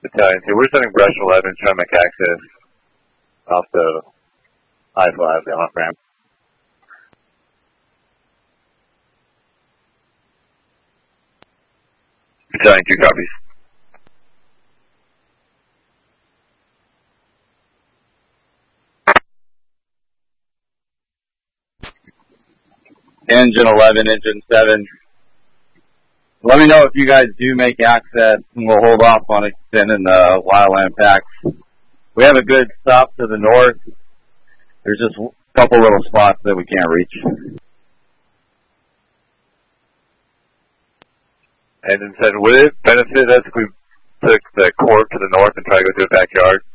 Battalion 2. We're sending Brush 11 trying to make access off the I-5, the off-ramp. Battalion 2 copies. Engine 11, Engine 7. Let me know if you guys do make access, and we'll hold off on extending the wildland packs. We have a good stop to the north. There's just a couple little spots that we can't reach. And then said, would it benefit us if we took the corp to the north and try to go to a backyard?